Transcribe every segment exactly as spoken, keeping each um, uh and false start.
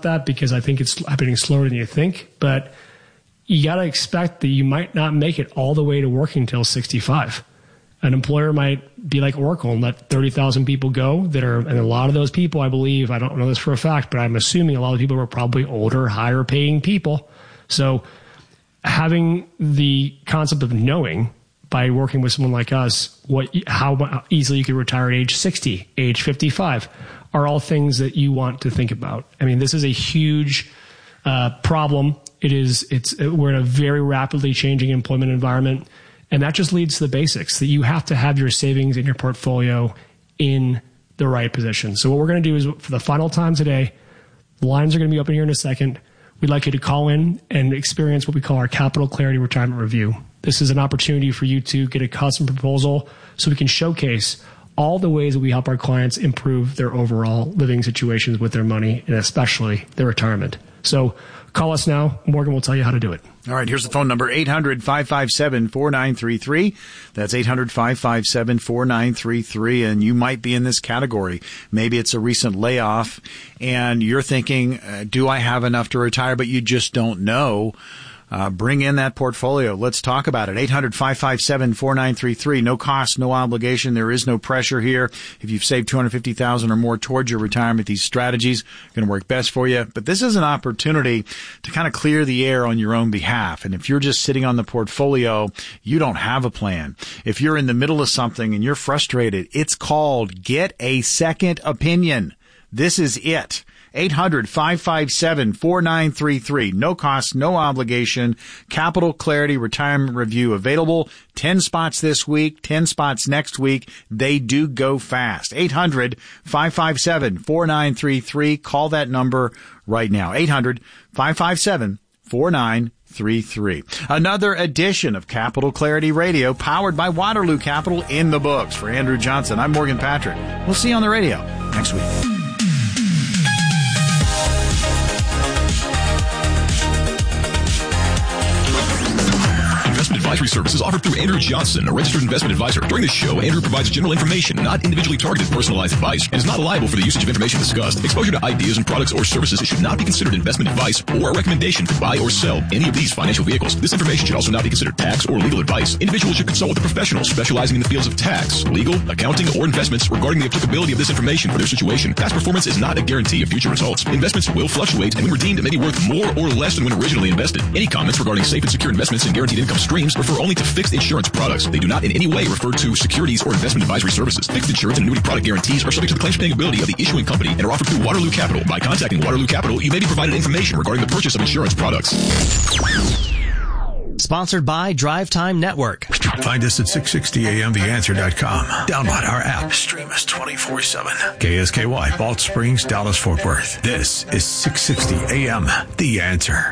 about that because I think it's happening slower than you think. But you got to expect that you might not make it all the way to working till sixty-five. An employer might be like Oracle and let thirty thousand people go that are, and a lot of those people, I believe, I don't know this for a fact, but I'm assuming a lot of people are probably older, higher paying people. So having the concept of knowing by working with someone like us, what, how easily you could retire at age sixty, age fifty-five are all things that you want to think about. I mean, this is a huge uh, problem. It is, it's, we're in a very rapidly changing employment environment. And that just leads to the basics that you have to have your savings in your portfolio in the right position. So what we're going to do is for the final time today, the lines are going to be open here in a second. We'd like you to call in and experience what we call our Capital Clarity Retirement Review. This is an opportunity for you to get a custom proposal so we can showcase all the ways that we help our clients improve their overall living situations with their money and especially their retirement. So call us now. Morgan will tell you how to do it. All right, here's the phone number, eight hundred, five five seven, four nine three three. That's eight hundred, five five seven, four nine three three, and you might be in this category. Maybe it's a recent layoff, and you're thinking, uh, do I have enough to retire, but you just don't know. Uh, bring in that portfolio. Let's talk about it. eight hundred, five five seven, four nine three three. No cost, no obligation. There is no pressure here. If you've saved two hundred fifty thousand dollars or more towards your retirement, these strategies are going to work best for you. But this is an opportunity to kind of clear the air on your own behalf. And if you're just sitting on the portfolio, you don't have a plan. If you're in the middle of something and you're frustrated, it's called Get a Second Opinion. This is it. eight hundred, five five seven, four nine three three. No cost, no obligation. Capital Clarity Retirement Review available. ten spots this week, ten spots next week. They do go fast. eight hundred, five five seven, four nine three three. Call that number right now. eight hundred, five five seven, four nine three three. Another edition of Capital Clarity Radio powered by Waterloo Capital in the books. For Andrew Johnson, I'm Morgan Patrick. We'll see you on the radio next week. Advisory services offered through Andrew Johnson, a registered investment advisor. During this show, Andrew provides general information, not individually targeted personalized advice, and is not liable for the usage of information discussed. Exposure to ideas and products or services should not be considered investment advice or a recommendation to buy or sell any of these financial vehicles. This information should also not be considered tax or legal advice. Individuals should consult with a professional specializing in the fields of tax, legal, accounting, or investments regarding the applicability of this information for their situation. Past performance is not a guarantee of future results. Investments will fluctuate, and when redeemed, it may be worth more or less than when originally invested. Any comments regarding safe and secure investments and guaranteed income streams refer only to fixed insurance products. They do not in any way refer to securities or investment advisory services. Fixed insurance and annuity product guarantees are subject to the claims paying ability of the issuing company and are offered through Waterloo Capital. By contacting Waterloo Capital, you may be provided information regarding the purchase of insurance products. Sponsored by Drive Time Network. Find us at six sixty A M the answer dot com. Download our app. Stream us twenty-four seven. K S K Y, Balch Springs, Dallas, Fort Worth. This is six sixty A M The Answer.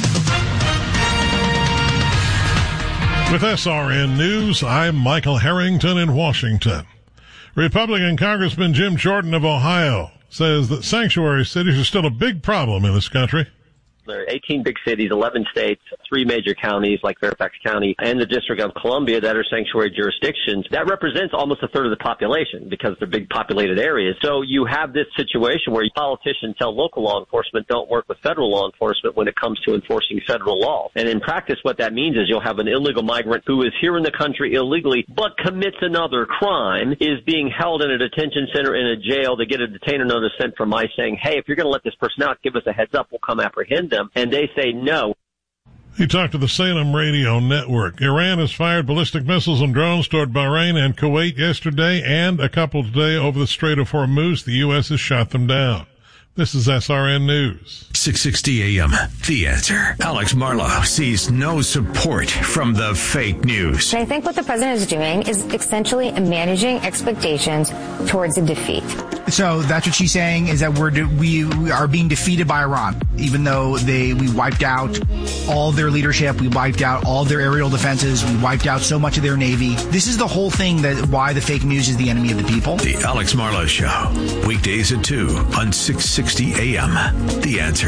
With S R N News, I'm Michael Harrington in Washington. Republican Congressman Jim Jordan of Ohio says that sanctuary cities are still a big problem in this country. There are eighteen big cities, eleven states, three major counties like Fairfax County and the District of Columbia that are sanctuary jurisdictions. That represents almost a third of the population because they're big populated areas. So you have this situation where politicians tell local law enforcement don't work with federal law enforcement when it comes to enforcing federal law. And in practice, what that means is you'll have an illegal migrant who is here in the country illegally but commits another crime, is being held in a detention center in a jail. They get a detainer notice sent from ICE saying, hey, if you're going to let this person out, give us a heads up. We'll come apprehend them. And they say no. He talked to the Salem Radio Network. Iran has fired ballistic missiles and drones toward Bahrain and Kuwait yesterday and a couple today over the Strait of Hormuz. The U S has shot them down. This is S R N News. six sixty A M The Answer. Alex Marlow sees no support from the fake news. I think what the president is doing is essentially managing expectations towards a defeat. So that's what she's saying, is that we're de- we, we are being defeated by Iran, even though they we wiped out all their leadership, we wiped out all their aerial defenses, we wiped out so much of their navy. This is the whole thing that why the fake news is the enemy of the people. The Alex Marlow Show, weekdays at two on six sixty A M The Answer.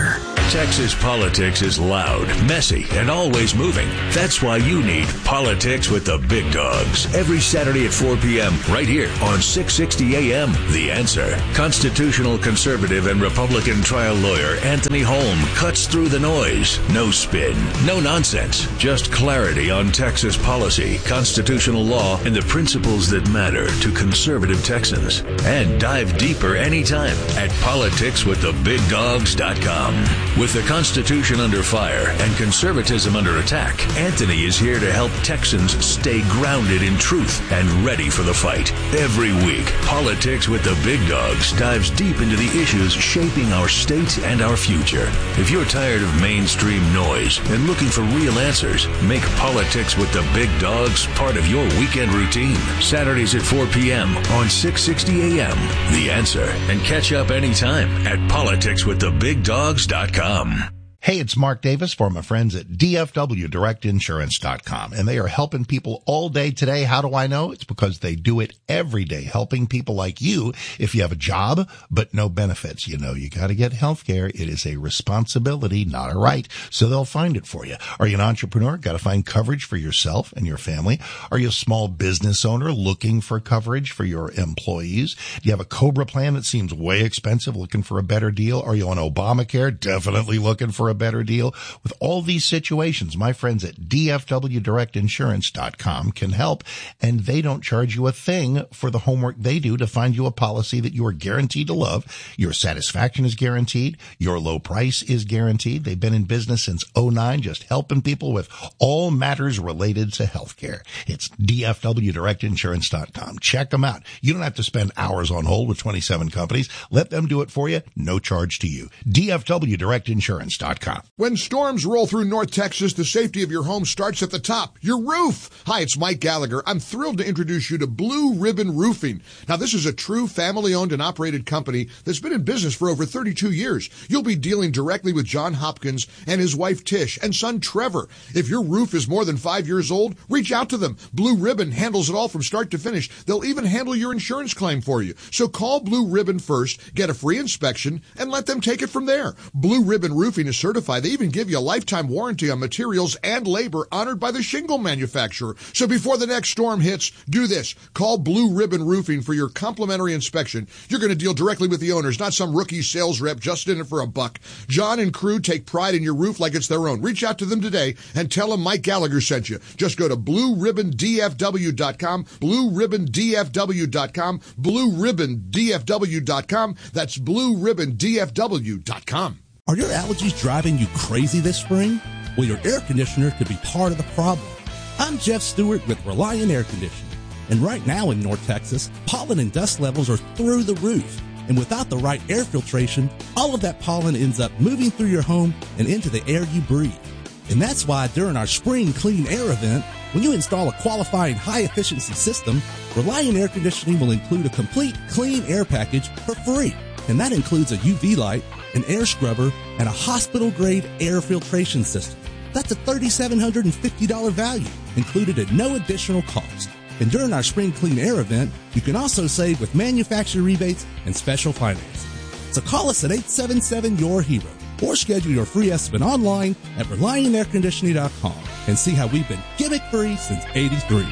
Texas politics is loud, messy, and always moving. That's why you need Politics with the Big Dogs. Every Saturday at four p.m. right here on six sixty A M. The Answer. Constitutional conservative and Republican trial lawyer Anthony Holm cuts through the noise. No spin, no nonsense. Just clarity on Texas policy, constitutional law, and the principles that matter to conservative Texans. And dive deeper anytime at politics with the big dogs dot com. With the Constitution under fire and conservatism under attack, Anthony is here to help Texans stay grounded in truth and ready for the fight. Every week, Politics with the Big Dogs dives deep into the issues shaping our state and our future. If you're tired of mainstream noise and looking for real answers, make Politics with the Big Dogs part of your weekend routine. Saturdays at four p.m. on six sixty A M. The Answer. And catch up anytime at politics with the big dogs dot com. Hey, it's Mark Davis for my friends at D F W Direct Insurance dot com, and they are helping people all day today. How do I know? It's because they do it every day, helping people like you. If you have a job but no benefits, you know you got to get health care. It is a responsibility, not a right, so they'll find it for you. Are you an entrepreneur? Got to find coverage for yourself and your family. Are you a small business owner looking for coverage for your employees? Do you have a COBRA plan that seems way expensive, looking for a better deal? Are you on Obamacare? Definitely looking for a better deal. With all these situations, my friends at D F W Direct Insurance dot com can help, and they don't charge you a thing for the homework they do to find you a policy that you are guaranteed to love. Your satisfaction is guaranteed. Your low price is guaranteed. They've been in business since oh nine, just helping people with all matters related to healthcare. It's D F W Direct Insurance dot com. Check them out. You don't have to spend hours on hold with twenty-seven companies. Let them do it for you. No charge to you. D F W Direct Insurance dot com. When storms roll through North Texas, the safety of your home starts at the top, your roof. Hi, it's Mike Gallagher. I'm thrilled to introduce you to Blue Ribbon Roofing. Now, this is a true family-owned and operated company that's been in business for over thirty-two years. You'll be dealing directly with John Hopkins and his wife Tish and son Trevor. If your roof is more than five years old, reach out to them. Blue Ribbon handles it all from start to finish. They'll even handle your insurance claim for you. So call Blue Ribbon first, get a free inspection, and let them take it from there. Blue Ribbon Roofing is certified. They even give you a lifetime warranty on materials and labor honored by the shingle manufacturer. So before the next storm hits, do this. Call Blue Ribbon Roofing for your complimentary inspection. You're going to deal directly with the owners, not some rookie sales rep just in it for a buck. John and crew take pride in your roof like it's their own. Reach out to them today and tell them Mike Gallagher sent you. Just go to blue ribbon D F W dot com, blue ribbon D F W dot com, blue ribbon D F W dot com. That's blue ribbon D F W dot com. Are your allergies driving you crazy this spring? Well, your air conditioner could be part of the problem. I'm Jeff Stewart with Reliant Air Conditioning. And right now in North Texas, pollen and dust levels are through the roof. And without the right air filtration, all of that pollen ends up moving through your home and into the air you breathe. And that's why during our Spring Clean Air event, when you install a qualifying high-efficiency system, Reliant Air Conditioning will include a complete clean air package for free. And that includes a U V light, an air scrubber, and a hospital-grade air filtration system. That's a three thousand seven hundred fifty dollars value, included at no additional cost. And during our Spring Clean Air event, you can also save with manufacturer rebates and special financing. So call us at eight seven seven, Y O U R HERO or schedule your free estimate online at reliant air conditioning dot com and see how we've been gimmick-free since eighty-three.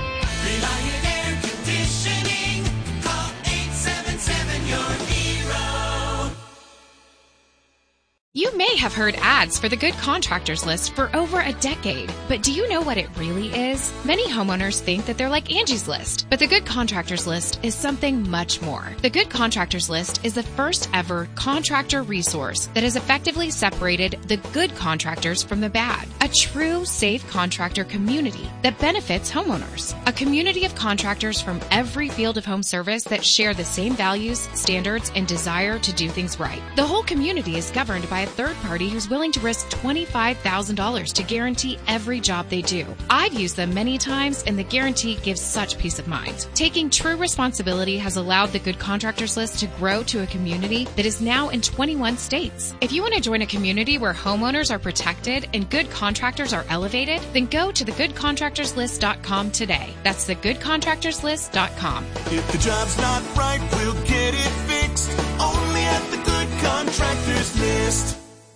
Reliant Air Conditioning. Call eight seven seven, Y O U R HERO. You may have heard ads for the Good Contractors List for over a decade, but do you know what it really is? Many homeowners think that they're like Angie's List, but the Good Contractors List is something much more. The Good Contractors List is the first ever contractor resource that has effectively separated the good contractors from the bad. A true safe contractor community that benefits homeowners. A community of contractors from every field of home service that share the same values, standards, and desire to do things right. The whole community is governed by a third party who's willing to risk twenty-five thousand dollars to guarantee every job they do. I've used them many times, and the guarantee gives such peace of mind. Taking true responsibility has allowed the Good Contractors List to grow to a community that is now in twenty-one states. If you want to join a community where homeowners are protected and good contractors are elevated, then go to the good contractors list dot com today. That's the good contractors list dot com. If the job's not right, we'll get it fixed. Only at the Good Contractors List.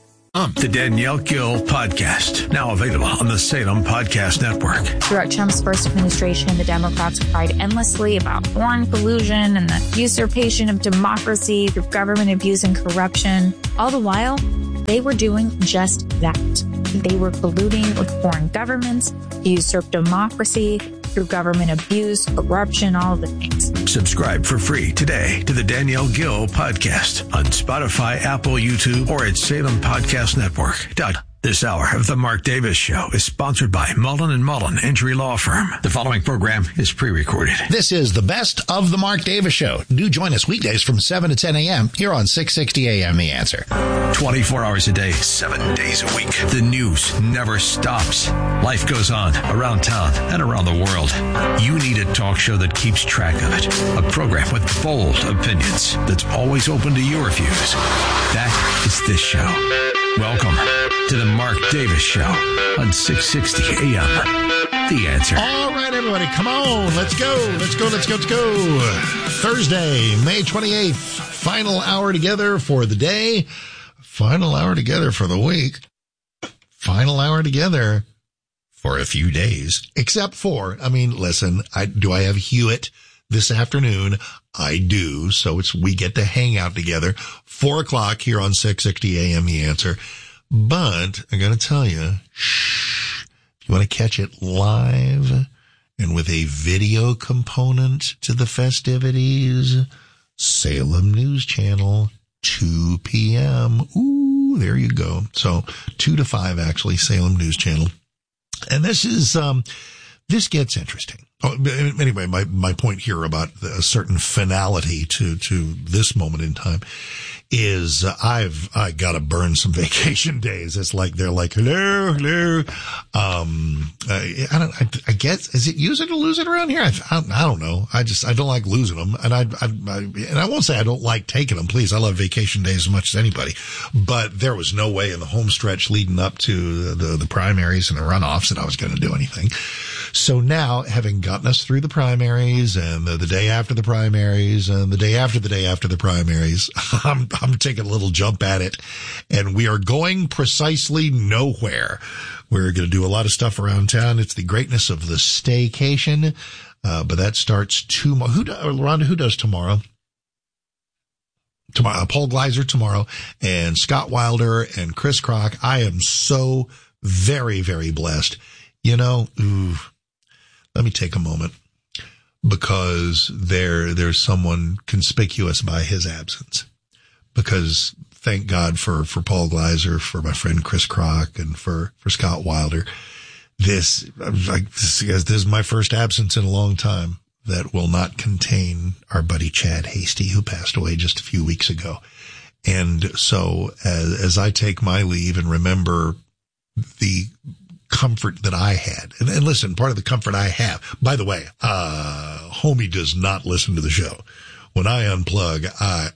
com. The Danielle Gill Podcast, now available on the Salem Podcast Network. Throughout Trump's first administration, the Democrats cried endlessly about foreign collusion and the usurpation of democracy through government abuse and corruption. All the while, they were doing just that. They were colluding with foreign governments, usurp democracy through government abuse, corruption, all of the things. Subscribe for free today to the Danielle Gill Podcast on Spotify, Apple, YouTube, or at Salem Podcast Network. This hour of The Mark Davis Show is sponsored by Mullen and Mullen Injury Law Firm. The following program is pre-recorded. This is the best of The Mark Davis Show. Do join us weekdays from seven to ten a.m. here on six sixty A M The Answer. twenty-four hours a day, seven days a week. The news never stops. Life goes on around town and around the world. You need a talk show that keeps track of it. A program with bold opinions that's always open to your views. That is this show. Welcome to the Mark Davis Show on six sixty A M The Answer. All right, everybody, come on. Let's go. Let's go. Let's go. Let's go. Thursday, May twenty-eighth. Final hour together for the day. Final hour together for the week. Final hour together for a few days. Except for, I mean, listen, I, do I have Hewitt this afternoon? I do. So it's, we get to hang out together. Four o'clock here on six sixty A M The Answer. But I got to tell you, shh, if you want to catch it live and with a video component to the festivities, Salem News Channel, two p.m. Ooh, there you go. So two to five, actually, Salem News Channel. And this is, um, this gets interesting. Oh, anyway, my, my point here about a certain finality to, to this moment in time is uh, I've, I gotta burn some vacation days. It's like, they're like, hello, hello. Um, I, I don't, I, I guess, is it use it or lose it around here? I, I, I don't know. I just, I don't like losing them. And I, I, I, and I won't say I don't like taking them. Please. I love vacation days as much as anybody, but there was no way in the home stretch leading up to the, the, the primaries and the runoffs that I was going to do anything. So now, having gotten us through the primaries and the, the day after the primaries and the day after the day after the primaries, I'm, I'm taking a little jump at it, and we are going precisely nowhere. We're going to do a lot of stuff around town. It's the greatness of the staycation, uh, but that starts tomorrow. Who, Rhonda, who does tomorrow? Tomorrow, uh, Paul Gleiser tomorrow, and Scott Wilder and Chris Kroc. I am so very, very blessed. You know, ooh, let me take a moment, because there, there's someone conspicuous by his absence. Because thank God for, for Paul Gleiser, for my friend Chris Kroc, and for, for Scott Wilder. This, like, this, this is my first absence in a long time that will not contain our buddy Chad Hasty, who passed away just a few weeks ago. And so as, as I take my leave and remember the comfort that I had. And, and listen, part of the comfort I have, by the way, uh, homie does not listen to the show. When I unplug, I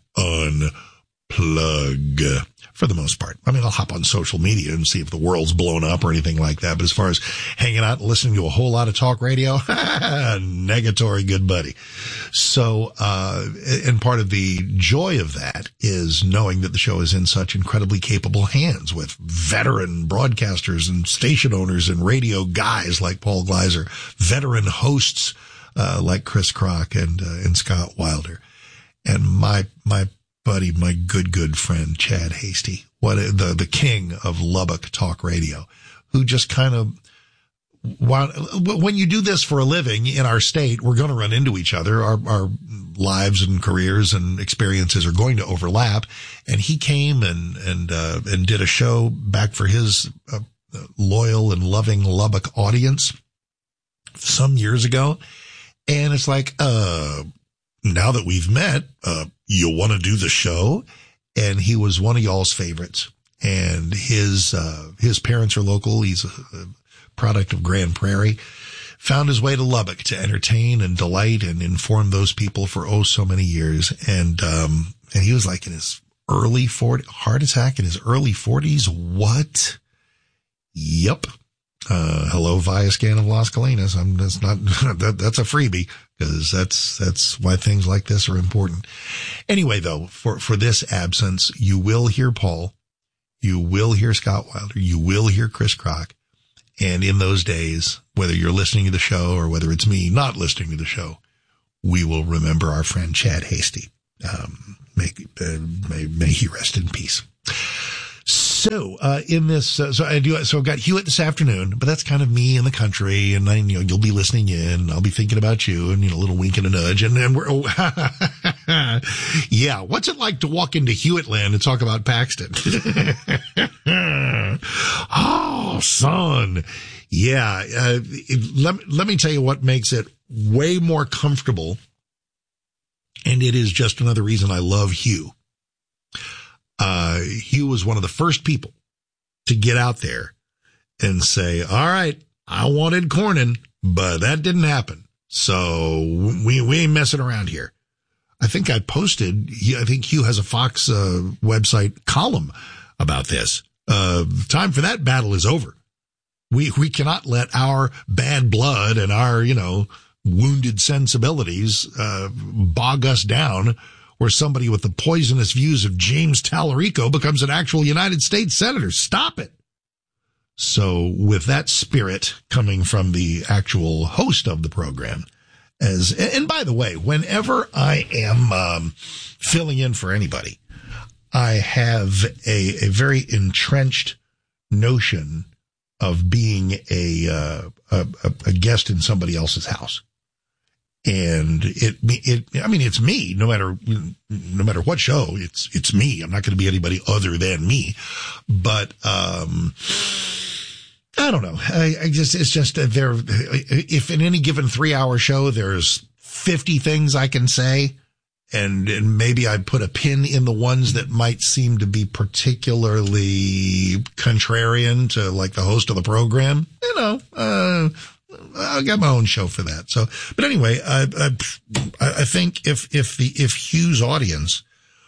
unplug for the most part. I mean, I'll hop on social media and see if the world's blown up or anything like that. But as far as hanging out and listening to a whole lot of talk radio, negatory, good buddy. So, uh, and part of the joy of that is knowing that the show is in such incredibly capable hands with veteran broadcasters and station owners and radio guys like Paul Gleiser, veteran hosts, uh, like Chris Kroc and, uh, and Scott Wilder. And my, my, buddy, my good, good friend, Chad Hasty, what the, the king of Lubbock talk radio, who just kind of, when you do this for a living in our state, we're going to run into each other. Our, our lives and careers and experiences are going to overlap. And he came and, and, uh, and did a show back for his uh, loyal and loving Lubbock audience some years ago. And it's like, uh, now that we've met, uh, you want to do the show? And he was one of y'all's favorites. And his, uh, his parents are local. He's a, a product of Grand Prairie. Found his way to Lubbock to entertain and delight and inform those people for oh so many years. And, um, and he was like in his early forties, heart attack in his early forties. What? Yep. Uh, hello, Viascan of Las Colinas. I'm, that's not, that, that's a freebie, because that's, that's why things like this are important. Anyway, though, for, for this absence, you will hear Paul, You will hear Scott Wilder. You will hear Chris Kroc. And in those days, whether you're listening to the show or whether it's me not listening to the show, we will remember our friend Chad Hasty. Um, may, uh, may, may he rest in peace. So, uh, in this, uh, so I do, so I've got Hewitt this afternoon, but that's kind of me in the country, and I, you know, you'll be listening in, and I'll be thinking about you, and, you know, a little wink and a nudge, and then we're, oh, yeah, what's it like to walk into Hewitt land and talk about Paxton? Oh, son. Yeah, uh, it, let, let me tell you what makes it way more comfortable, and it is just another reason I love Hugh. Uh, Hugh was one of the first people to get out there and say, all right, I wanted Cornyn, but that didn't happen. So we, we ain't messing around here. I think I posted, I think Hugh has a Fox, uh, website column about this. Uh, time for that battle is over. We, we cannot let our bad blood and our, you know, wounded sensibilities, uh, bog us down where somebody with the poisonous views of James Tallarico becomes an actual United States senator. Stop it. So with that spirit coming from the actual host of the program, as, and by the way, whenever I am, um, filling in for anybody, I have a, a very entrenched notion of being a, uh, a, a guest in somebody else's house. And it, it, I mean, it's me, no matter, no matter what show, it's, it's me. I'm not going to be anybody other than me. But, um, I don't know. I, I just, it's just uh, there, if in any given three hour show, there's fifty things I can say, and, and maybe I put a pin in the ones that might seem to be particularly contrarian to like the host of the program, you know, uh, I got my own show for that. So, but anyway, I, I, I think if, if the, if Hugh's audience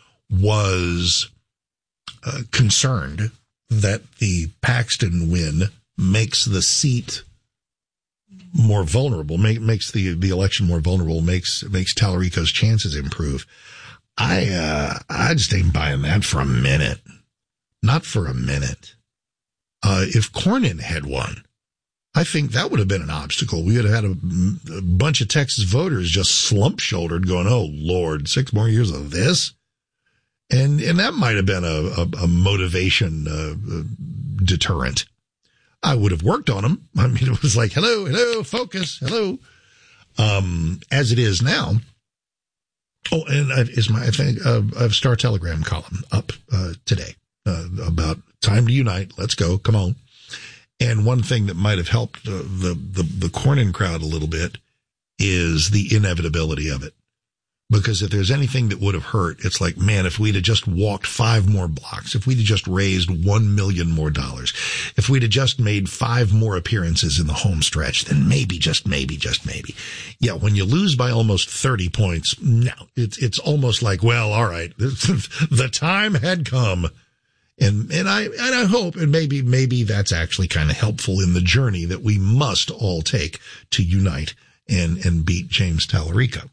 was uh, concerned that the Paxton win makes the seat more vulnerable, make, makes the, the election more vulnerable, makes, makes Tallarico's chances improve. I, uh, I just ain't buying that for a minute. Not for a minute. Uh, if Cornyn had won, I think that would have been an obstacle. We would have had a, a bunch of Texas voters just slump-shouldered going, oh, Lord, six more years of this? And and that might have been a, a, a motivation uh, a deterrent. I would have worked on them. I mean, it was like, hello, hello, focus, hello. Um, as it is now. Oh, and uh, is my, I think, uh, I have Star Telegram column up uh, today uh, about time to unite. Let's go. Come on. And one thing that might have helped uh, the, the, the Cornyn crowd a little bit is the inevitability of it. Because if there's anything that would have hurt, it's like, man, if we'd have just walked five more blocks, if we'd have just raised one million more dollars, if we'd have just made five more appearances in the home stretch, then maybe, just maybe, just maybe. Yeah, when you lose by almost thirty points, no, it's, it's almost like, well, all right, the time had come. And, and I, and I hope, and maybe, maybe that's actually kind of helpful in the journey that we must all take to unite and, and beat James Tallarico.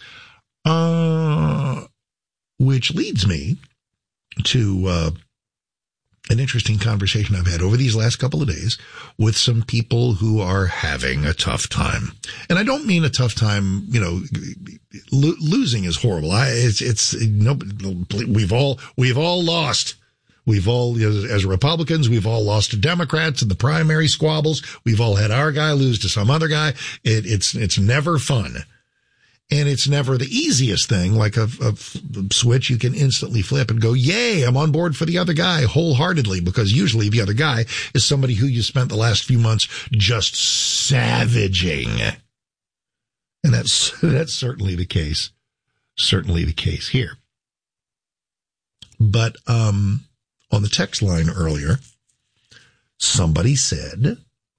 Uh, which leads me to, uh, an interesting conversation I've had over these last couple of days with some people who are having a tough time. And I don't mean a tough time, you know, lo- losing is horrible. I, it's, it's, no, we've all, we've all lost. We've all, as Republicans, we've all lost to Democrats in the primary squabbles. We've all had our guy lose to some other guy. It, it's, it's never fun. And it's never the easiest thing, like a, a switch you can instantly flip and go, yay, I'm on board for the other guy wholeheartedly, because usually the other guy is somebody who you spent the last few months just savaging. And that's, that's certainly the case. Certainly the case here. But, um, on the text line earlier, somebody said,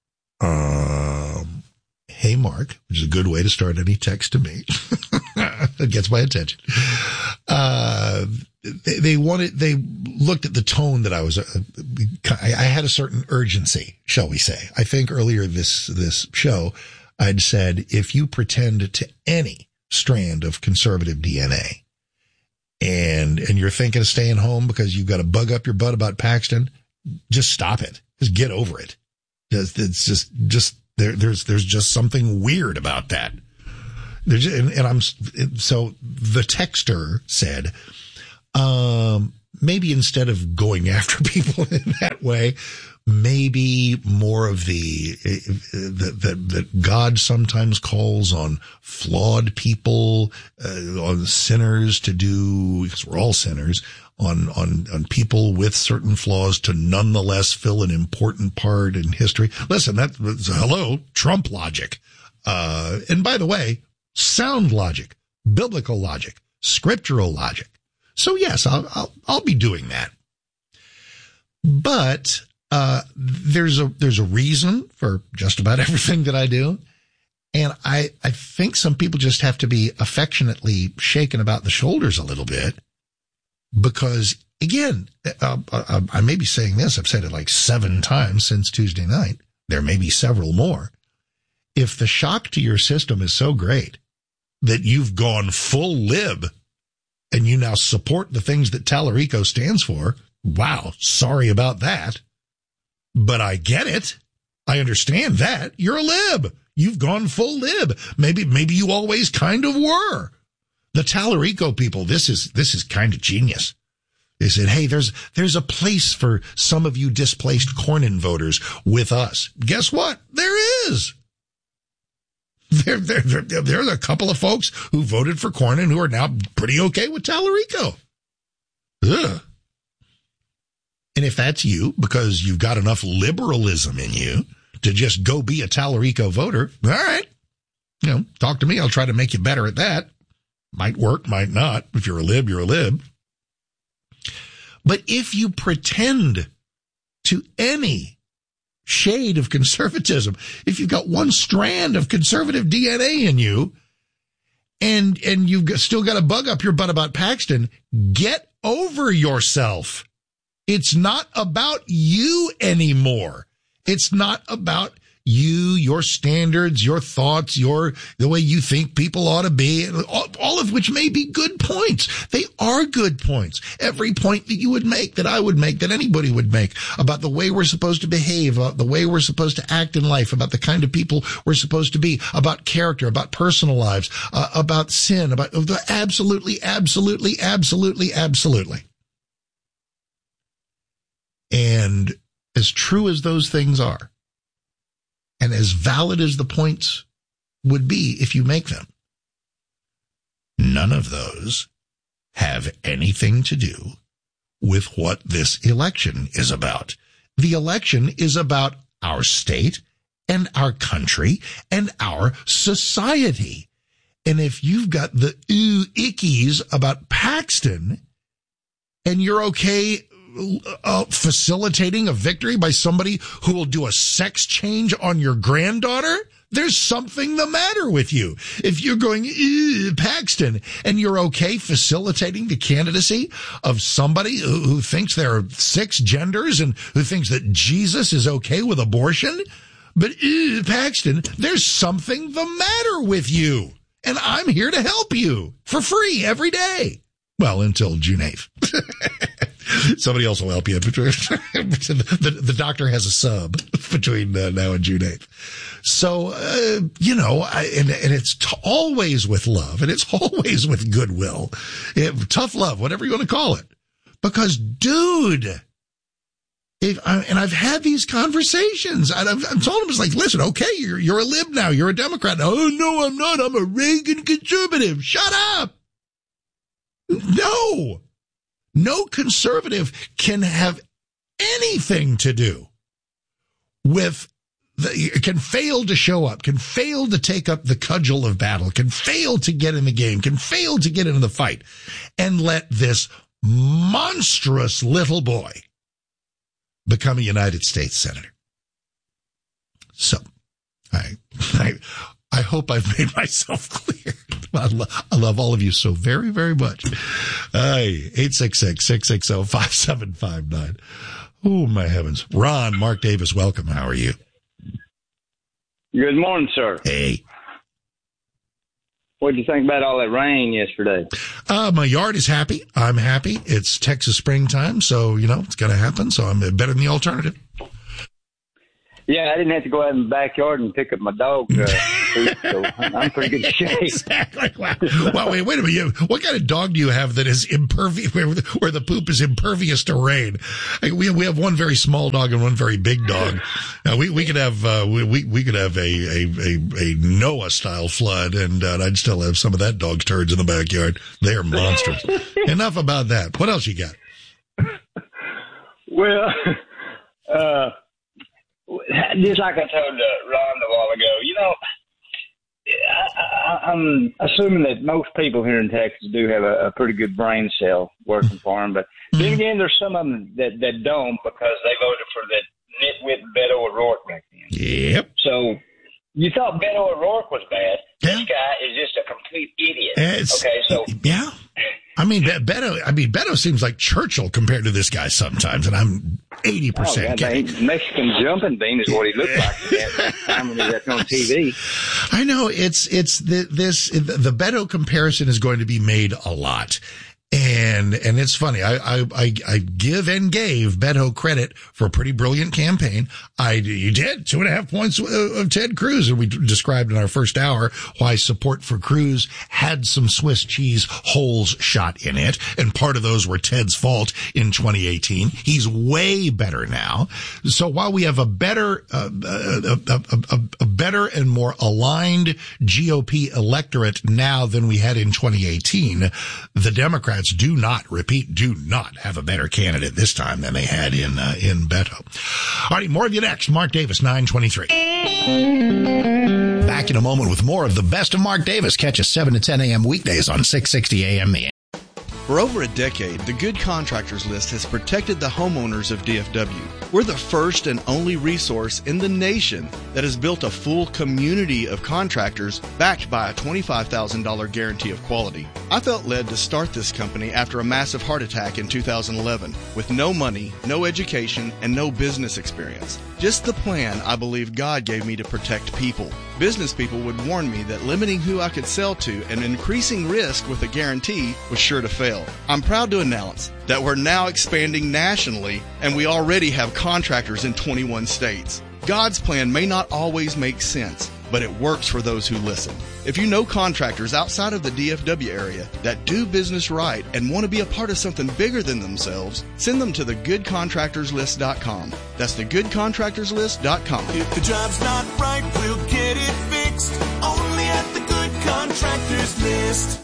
um, hey, Mark, which is a good way to start any text to me. It gets my attention. Uh, they, they wanted, they looked at the tone that I was, uh, I, I had a certain urgency, shall we say. I think earlier this, this show, I'd said, if you pretend to any strand of conservative D N A and and you're thinking of staying home because you've got to bug up your butt about Paxton, just stop it. Just get over it. It's, it's just just there. There's there's just something weird about that. There's, and, and I'm so the texter said, um, maybe instead of going after people in that way, maybe more of the that that that God sometimes calls on flawed people, uh, on sinners to do, because we're all sinners, on on on people with certain flaws to nonetheless fill an important part in history. Listen, that's hello Trump logic, uh, and by the way, sound logic, biblical logic, scriptural logic. So yes, I'll I'll, I'll be doing that, but. Uh, there's a, there's a reason for just about everything that I do. And I, I think some people just have to be affectionately shaken about the shoulders a little bit because again, uh, uh, I may be saying this. I've said it like seven times since Tuesday night. There may be several more. If the shock to your system is so great that you've gone full lib and you now support the things that Tallarico stands for, wow, sorry about that. But I get it. I understand that. You're a lib. You've gone full lib. Maybe, maybe you always kind of were. The Tallarico people, this is, this is kind of genius. They said, hey, there's, there's a place for some of you displaced Cornyn voters with us. Guess what? There is. There, there, there, there are a couple of folks who voted for Cornyn who are now pretty okay with Tallarico. Ugh. And if that's you, because you've got enough liberalism in you to just go be a Tallarico voter, all right, you know, talk to me. I'll try to make you better at that. Might work, might not. If you're a lib, you're a lib. But if you pretend to any shade of conservatism, if you've got one strand of conservative D N A in you, and and you've still got a bug up your butt about Paxton, get over yourself. It's not about you anymore. It's not about you, your standards, your thoughts, your the way you think people ought to be, all, all of which may be good points. They are good points. Every point that you would make, that I would make, that anybody would make about the way we're supposed to behave, about the way we're supposed to act in life, about the kind of people we're supposed to be, about character, about personal lives, uh, about sin, about absolutely, absolutely, absolutely, absolutely. And as true as those things are, and as valid as the points would be if you make them, none of those have anything to do with what this election is about. The election is about our state and our country and our society. And if you've got the ooh ickies about Paxton and you're okay Uh, facilitating a victory by somebody who will do a sex change on your granddaughter, there's something the matter with you. If you're going, Paxton, and you're okay facilitating the candidacy of somebody who, who thinks there are six genders and who thinks that Jesus is okay with abortion, but uh, Paxton, there's something the matter with you. And I'm here to help you for free every day. Well, until June eighth. Somebody else will help you. the, the, the doctor has a sub between uh, now and June eighth. So, uh, you know, I, and, and it's t- always with love, and it's always with goodwill. It, tough love, whatever you want to call it. Because, dude, if I, and I've had these conversations, and I've, I'm telling them, it's like, listen, okay, you're, you're a lib now, you're a Democrat now. Oh, no, I'm not. I'm a Reagan conservative. Shut up. No. No conservative can have anything to do with the, can fail to show up, can fail to take up the cudgel of battle, can fail to get in the game, can fail to get into the fight, and let this monstrous little boy become a United States Senator. So, I, I, I hope I've made myself clear. I, lo- I love all of you so very, very much. Hey, eight six six, six six zero, five seven five nine. Oh, my heavens. Ron, Mark Davis, welcome. How are you? Good morning, sir. Hey. What did you think about all that rain yesterday? Uh, my yard is happy. I'm happy. It's Texas springtime, so, you know, it's going to happen. So I'm better than the alternative. Yeah, I didn't have to go out in the backyard and pick up my dog. Uh, poop, so I'm in pretty good shape. Exactly. Wow. Well, wait, wait a minute. What kind of dog do you have that is impervious, where, where the poop is impervious to rain? Like, we we have one very small dog and one very big dog. Now, we we could have uh, we we could have a a a, a Noah style flood, and uh, I'd still have some of that dog's turds in the backyard. They are monsters. Enough about that. What else you got? Well, uh. just like I told uh, Ron a while ago, you know, I, I, I'm assuming that most people here in Texas do have a, a pretty good brain cell working for them. But then again, there's some of them that, that don't because they voted for that nitwit Beto O'Rourke back then. Yep. So you thought Beto O'Rourke was bad. This guy is just a complete idiot. It's, okay, so. Yeah. I mean, Be- Beto, I mean, Beto seems like Churchill compared to this guy sometimes, and I'm eighty percent. Oh, yeah, Mexican jumping bean is what he looked like at that time when he was on T V. I know it's, it's the, this, the Beto comparison is going to be made a lot. And, and it's funny. I, I, I, I give and gave Beto credit for a pretty brilliant campaign. I, you did two and a half points of Ted Cruz. And we described in our first hour why support for Cruz had some Swiss cheese holes shot in it. And part of those were Ted's fault in twenty eighteen. He's way better now. So while we have a better, uh, a, a, a, a better and more aligned G O P electorate now than we had in twenty eighteen, the Democrats do not, repeat, do not have a better candidate this time than they had in uh, in Beto. All right, more of you next. Mark Davis, nine twenty-three. Back in a moment with more of the best of Mark Davis. Catch us seven to ten a.m. weekdays on six sixty A M. The For over a decade, the Good Contractors List has protected the homeowners of D F W. We're the first and only resource in the nation that has built a full community of contractors backed by a twenty-five thousand dollars guarantee of quality. I felt led to start this company after a massive heart attack in two thousand eleven with no money, no education, and no business experience. Just the plan I believe God gave me to protect people. Business people would warn me that limiting who I could sell to and increasing risk with a guarantee was sure to fail. I'm proud to announce that we're now expanding nationally, and we already have contractors in twenty-one states. God's plan may not always make sense, but it works for those who listen. If you know contractors outside of the D F W area that do business right and want to be a part of something bigger than themselves, send them to the good contractors list dot com. That's the good contractors list dot com. If the job's not right, we'll get it fixed. Only at the Good Contractors List.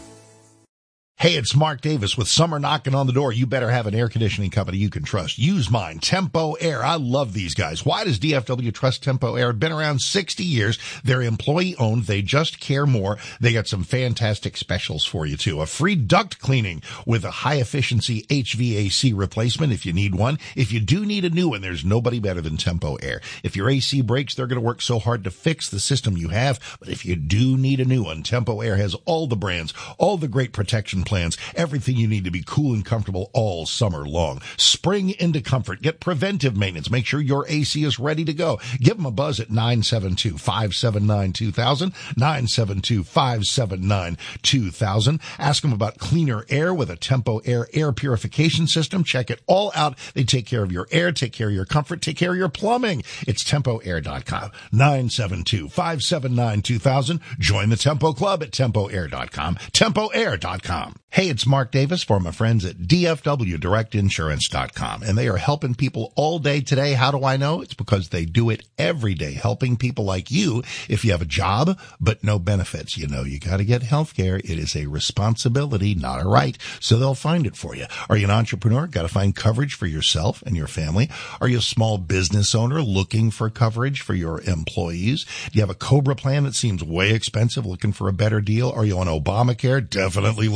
Hey, it's Mark Davis. With summer knocking on the door, you better have an air conditioning company you can trust. Use mine, Tempo Air. I love these guys. Why does D F W trust Tempo Air? Been around sixty years. They're employee owned. They just care more. They got some fantastic specials for you too. A free duct cleaning with a high efficiency H V A C replacement if you need one. If you do need a new one, there's nobody better than Tempo Air. If your A C breaks, they're going to work so hard to fix the system you have. But if you do need a new one, Tempo Air has all the brands, all the great protection plans, everything you need to be cool and comfortable all summer long. Spring into comfort. Get preventive maintenance. Make sure your A C is ready to go. Give them a buzz at nine seven two, five seven nine, two thousand, nine seven two, five seven nine, two thousand. Ask them about cleaner air with a Tempo Air air purification system. Check it all out. They take care of your air, take care of your comfort, take care of your plumbing. It's tempo air dot com. nine seven two, five seven nine, two thousand. Join the Tempo Club at tempo air dot com. tempo air dot com. Hey, it's Mark Davis for my friends at D F W direct insurance dot com, and they are helping people all day today. How do I know? It's because they do it every day, helping people like you. If you have a job but no benefits, you know you got to get health care. It is a responsibility, not a right, so they'll find it for you. Are you an entrepreneur? Got to find coverage for yourself and your family. Are you a small business owner looking for coverage for your employees? Do you have a COBRA plan that seems way expensive, looking for a better deal? Are you on Obamacare? Definitely looking for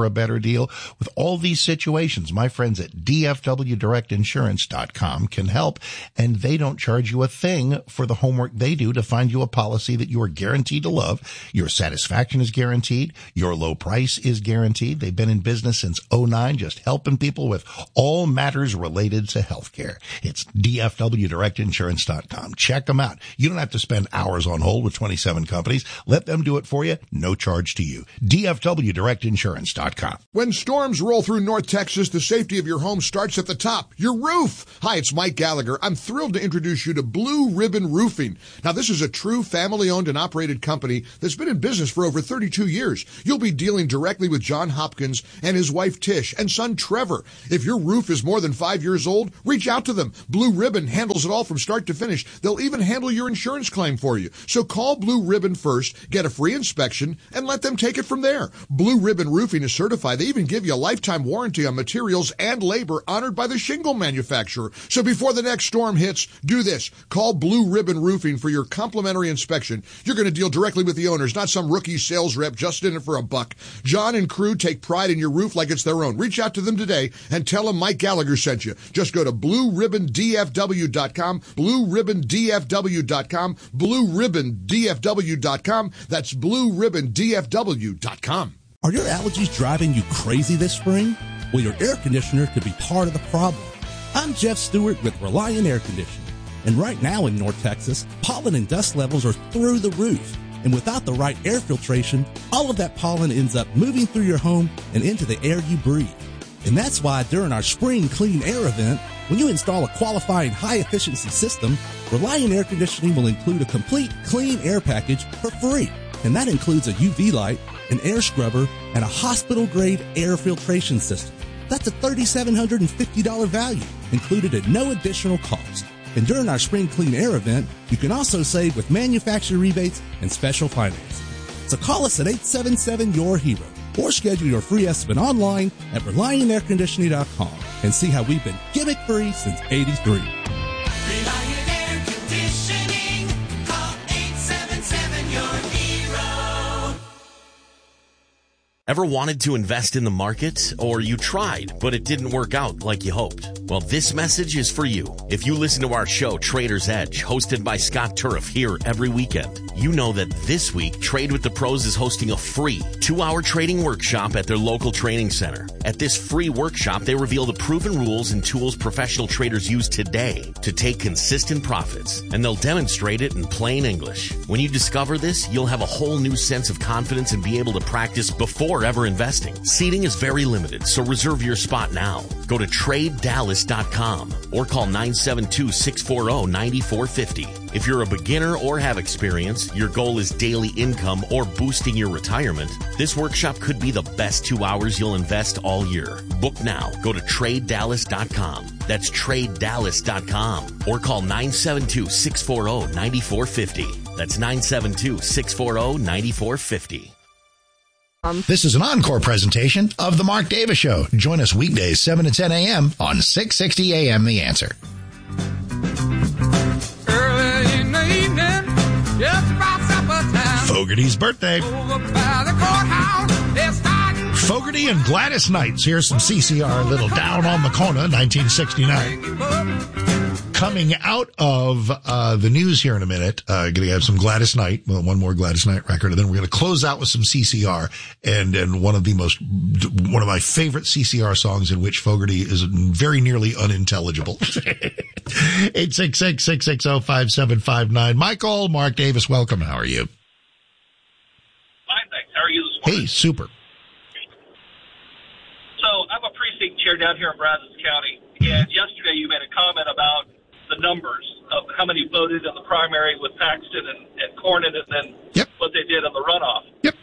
for a better deal. With all these situations, my friends at D F W direct insurance dot com can help, and they don't charge you a thing for the homework they do to find you a policy that you are guaranteed to love. Your satisfaction is guaranteed. Your low price is guaranteed. They've been in business since oh nine, just helping people with all matters related to healthcare. It's D F W direct insurance dot com. Check them out. You don't have to spend hours on hold with twenty-seven companies. Let them do it for you. No charge to you. D F W direct insurance dot com. When storms roll through North Texas, the safety of your home starts at the top, your roof. Hi, it's Mike Gallagher. I'm thrilled to introduce you to Blue Ribbon Roofing. Now, this is a true family-owned and operated company that's been in business for over thirty-two years. You'll be dealing directly with John Hopkins and his wife Tish and son Trevor. If your roof is more than five years old, reach out to them. Blue Ribbon handles it all from start to finish. They'll even handle your insurance claim for you. So call Blue Ribbon first, get a free inspection, and let them take it from there. Blue Ribbon Roofing is certified. They even give you a lifetime warranty on materials and labor honored by the shingle manufacturer. So before the next storm hits, do this. Call Blue Ribbon Roofing for your complimentary inspection. You're going to deal directly with the owners, not some rookie sales rep just in it for a buck. John and crew take pride in your roof like it's their own. Reach out to them today and tell them Mike Gallagher sent you. Just go to blue ribbon D F W dot com, blue ribbon D F W dot com, blue ribbon D F W dot com. That's blue ribbon D F W dot com. Are your allergies driving you crazy this spring? Well, your air conditioner could be part of the problem. I'm Jeff Stewart with Reliant Air Conditioning. And right now in North Texas, pollen and dust levels are through the roof. And without the right air filtration, all of that pollen ends up moving through your home and into the air you breathe. And that's why during our Spring Clean Air event, when you install a qualifying high-efficiency system, Reliant Air Conditioning will include a complete clean air package for free. And that includes a U V light, an air scrubber, and a hospital-grade air filtration system. That's a three thousand seven hundred fifty dollars value, included at no additional cost. And during our Spring Clean Air event, you can also save with manufacturer rebates and special financing. So call us at eight seven seven, Y O U R HERO or schedule your free estimate online at reliant air conditioning dot com and see how we've been gimmick-free since eighty-three. Reliant Air Conditioning. Call eight seven seven, Y O U R HERO. Ever wanted to invest in the market? Or you tried, but it didn't work out like you hoped? Well, this message is for you. If you listen to our show, Trader's Edge, hosted by Scott Turf here every weekend, you know that this week, Trade with the Pros is hosting a free two-hour trading workshop at their local training center. At this free workshop, they reveal the proven rules and tools professional traders use today to take consistent profits, and they'll demonstrate it in plain English. When you discover this, you'll have a whole new sense of confidence and be able to practice before ever investing. Seating is very limited, so reserve your spot now. Go to trade dallas dot com or call nine seven two, six four zero, nine four five zero. If you're a beginner or have experience, your goal is daily income or boosting your retirement, this workshop could be the best two hours you'll invest all year. Book now. Go to trade dallas dot com. That's trade dallas dot com or call nine seven two, six four zero, nine four five zero. That's nine seven two, six four zero, nine four five zero. This is an encore presentation of The Mark Davis Show. Join us weekdays, seven to ten a.m. on six sixty A M The Answer. Early in the evening, just about supper time. Fogarty's birthday. Over by the courthouse, they're starting. Fogarty and Gladys Knights. Here's some C C R, a little Down on the Corner, nineteen sixty-nine. Coming out of uh the news here in a minute, uh going to have some Gladys Knight, well, one more Gladys Knight record, and then we're going to close out with some C C R, and and one of the most, one of my favorite C C R songs in which Fogarty is very nearly unintelligible. eight six six, six six zero, five seven five nine. Michael, Mark Davis, welcome. How are you? Fine, thanks. How are you this morning? Hey, super. So I'm a precinct chair down here in Brazos County, and yesterday you made a comment about the numbers of how many voted in the primary with Paxton and, and Cornyn, and then yep. what they did in the runoff. Yep.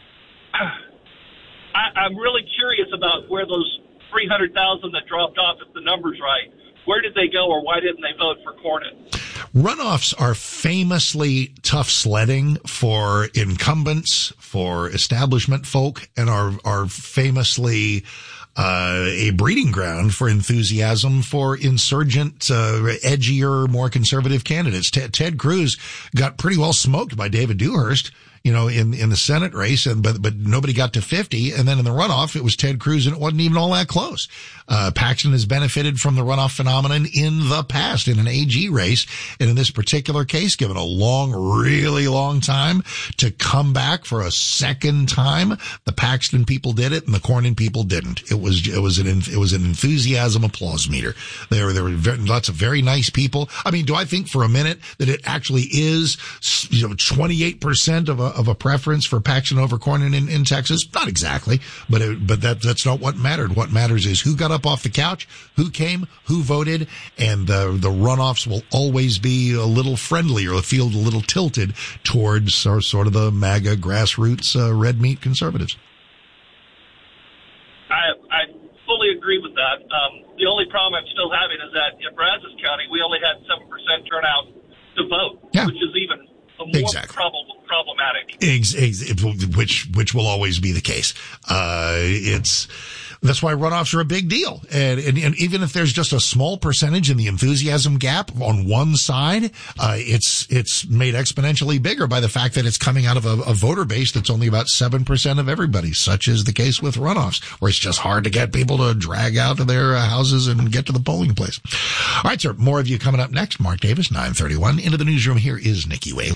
I, I'm really curious about where those three hundred thousand that dropped off, if the number's right, where did they go, or why didn't they vote for Cornyn? Runoffs are famously tough sledding for incumbents, for establishment folk, and are, are famously Uh, a breeding ground for enthusiasm for insurgent, uh, edgier, more conservative candidates. Ted, Ted Cruz got pretty well smoked by David Dewhurst. you know, in, in the Senate race, and but but nobody got to fifty. And then in the runoff, it was Ted Cruz, and it wasn't even all that close. Uh, Paxton has benefited from the runoff phenomenon in the past in an A G race, and in this particular case, given a long, really long time to come back for a second time, the Paxton people did it, and the Cornyn people didn't. It was it was an it was an enthusiasm applause meter. There were there were very, lots of very nice people. I mean, do I think for a minute that it actually is, you know, twenty-eight percent of a of a preference for Paxton over Cornyn in, in Texas? Not exactly, but it, but that that's not what mattered. What matters is who got up off the couch, who came, who voted, and the the runoffs will always be a little friendlier, the field a little tilted towards sort of the MAGA grassroots uh, red meat conservatives. I, I fully agree with that. Um, the only problem I'm still having is that in Brazos County, we only had seven percent turnout to vote, yeah. which is even a more exactly. prob- problematic. Ex- ex- which which will always be the case. Uh, it's that's why runoffs are a big deal, and, and and even if there's just a small percentage in the enthusiasm gap on one side, uh, it's it's made exponentially bigger by the fact that it's coming out of a, a voter base that's only about seven percent of everybody. Such is the case with runoffs, where it's just hard to get people to drag out of their uh, houses and get to the polling place. All right, sir. More of you coming up next. Mark Davis, nine thirty-one. Into the newsroom. Here is Nikki Whaley.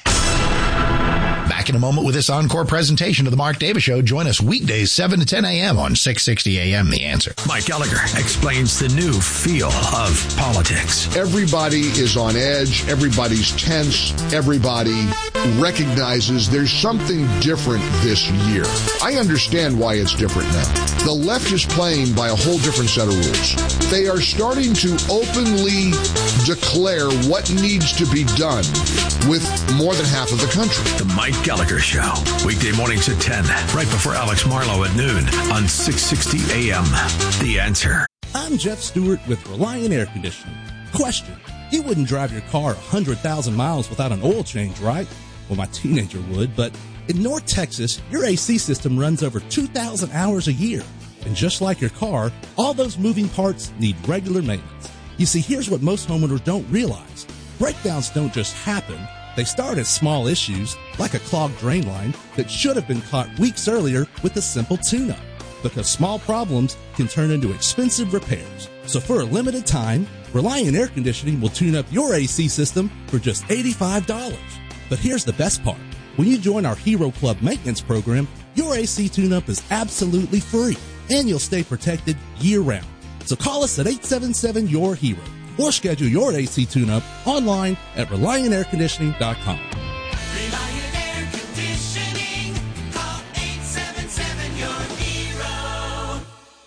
Back in a moment with this encore presentation of the Mark Davis Show. Join us weekdays, seven to ten a.m. on six sixty a.m. The Answer. Mike Gallagher explains the new feel of politics. Everybody is on edge. Everybody's tense. Everybody recognizes there's something different this year. I understand why it's different now. The left is playing by a whole different set of rules. They are starting to openly declare what needs to be done with more than half of the country. The Mike Gallagher Show, weekday mornings at ten, right before Alex Marlowe at noon on six sixty a.m. The Answer. I'm Jeff Stewart with Reliant Air Conditioning. Question: you wouldn't drive your car one hundred thousand miles without an oil change, right? Well, my teenager would, but in North Texas, your A C system runs over two thousand hours a year. And just like your car, all those moving parts need regular maintenance. You see, here's what most homeowners don't realize. Breakdowns don't just happen. They start as small issues, like a clogged drain line that should have been caught weeks earlier with a simple tune-up. Because small problems can turn into expensive repairs. So for a limited time, Reliant Air Conditioning will tune up your A C system for just eighty-five dollars. But here's the best part. When you join our Hero Club maintenance program, your A C tune-up is absolutely free, and you'll stay protected year-round. So call us at eight seven seven, Y O U R HERO. Or schedule your A C tune-up online at reliant air conditioning dot com. Reliant Air Conditioning. Call eight seven seven, Y O U R HERO.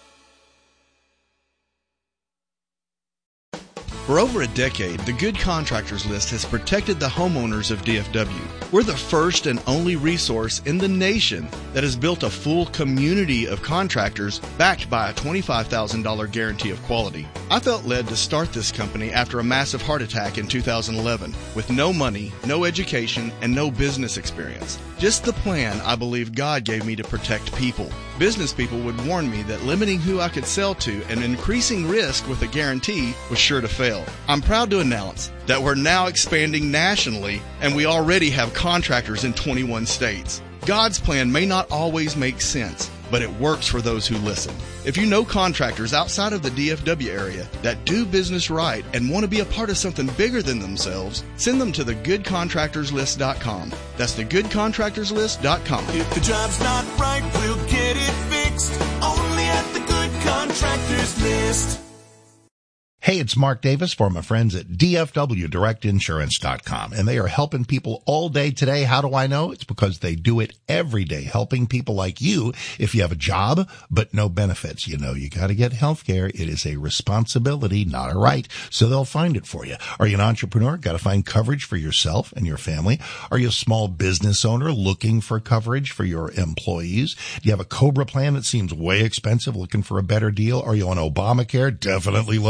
For over a decade, the Good Contractors List has protected the homeowners of D F W. We're the first and only resource in the nation that has built a full community of contractors backed by a twenty-five thousand dollars guarantee of quality. I felt led to start this company after a massive heart attack in two thousand eleven with no money, no education, and no business experience. Just the plan I believe God gave me to protect people. Business people would warn me that limiting who I could sell to and increasing risk with a guarantee was sure to fail. I'm proud to announce that we're now expanding nationally, and we already have contractors in twenty-one states. God's plan may not always make sense, but it works for those who listen. If you know contractors outside of the D F W area that do business right and want to be a part of something bigger than themselves, send them to the good contractors list dot com. That's the good contractors list dot com. If the job's not right, we'll get it fixed. Only at the Good Contractors List. Hey, it's Mark Davis for my friends at D F W Direct Insurance dot com, and they are helping people all day today. How do I know? It's because they do it every day, helping people like you. If you have a job but no benefits, you know you got to get health care. It is a responsibility, not a right, so they'll find it for you. Are you an entrepreneur? Got to find coverage for yourself and your family. Are you a small business owner looking for coverage for your employees? Do you have a COBRA plan that seems way expensive, looking for a better deal? Are you on Obamacare? Definitely looking for a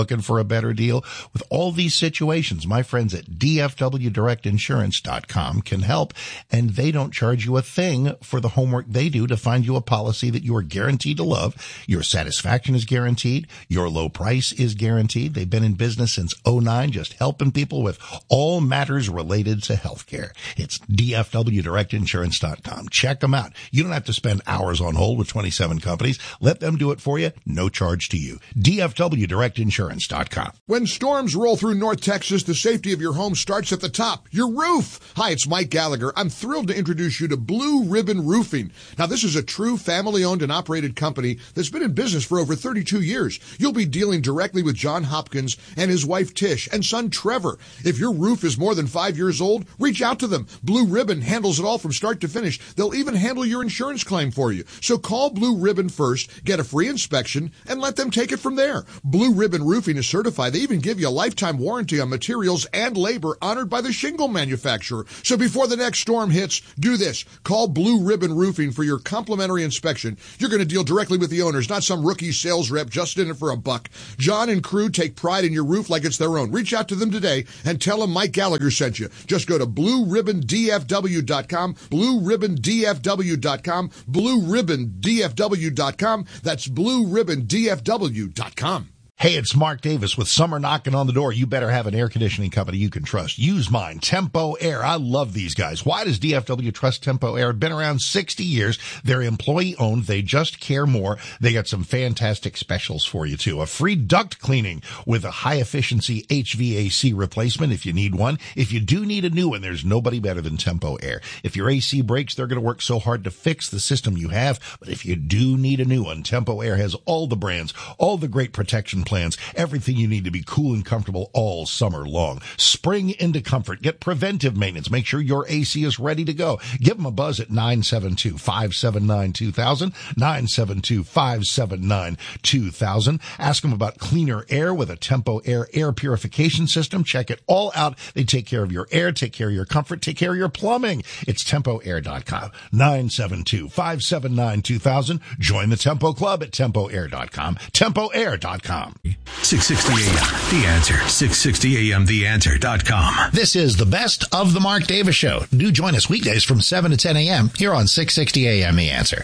better deal? With all these situations, my friends at D F W direct insurance dot com can help, and they don't charge you a thing for the homework they do to find you a policy that you are guaranteed to love. Your satisfaction is guaranteed. Your low price is guaranteed. They've been in business since oh nine, just helping people with all matters related to healthcare. It's D F W direct insurance dot com. Check them out. You don't have to spend hours on hold with twenty-seven companies. Let them do it for you. No charge to you. D F W direct insurance dot com. When storms roll through North Texas, the safety of your home starts at the top, your roof. Hi, it's Mike Gallagher. I'm thrilled to introduce you to Blue Ribbon Roofing. Now, this is a true family-owned and operated company that's been in business for over thirty-two years. You'll be dealing directly with John Hopkins and his wife Tish and son Trevor. If your roof is more than five years old, reach out to them. Blue Ribbon handles it all from start to finish. They'll even handle your insurance claim for you. So call Blue Ribbon first, get a free inspection, and let them take it from there. Blue Ribbon Roofing is certified. They even give you a lifetime warranty on materials and labor honored by the shingle manufacturer. So before the next storm hits, do this. Call Blue Ribbon Roofing for your complimentary inspection. You're going to deal directly with the owners, not some rookie sales rep just in it for a buck. John and crew take pride in your roof like it's their own. Reach out to them today and tell them Mike Gallagher sent you. Just go to blue ribbon d f w dot com, blue ribbon d f w dot com, blue ribbon d f w dot com. That's blue ribbon d f w dot com. Hey, it's Mark Davis with summer knocking on the door. You better have an air conditioning company you can trust. Use mine, Tempo Air. I love these guys. Why does D F W trust Tempo Air? Been around sixty years. They're employee owned. They just care more. They got some fantastic specials for you too. A free duct cleaning with a high efficiency H V A C replacement if you need one. If you do need a new one, there's nobody better than Tempo Air. If your A C breaks, they're going to work so hard to fix the system you have. But if you do need a new one, Tempo Air has all the brands, all the great protection plans, everything you need to be cool and comfortable all summer long. Spring into comfort. Get preventive maintenance. Make sure your A C is ready to go. Give them a buzz at nine seven two, five seven nine, two thousand, nine seven two, five seven nine, two thousand. Ask them about cleaner air with a Tempo Air air purification system. Check it all out. They take care of your air, take care of your comfort, take care of your plumbing. It's tempo air dot com. nine seven two, five seven nine, two thousand. Join the Tempo Club at tempo air dot com. tempo air dot com. six sixty A M. The Answer. six sixty A M the answer dot com. This is the best of the Mark Davis Show. Do join us weekdays from seven to ten a.m. here on six sixty A M The Answer.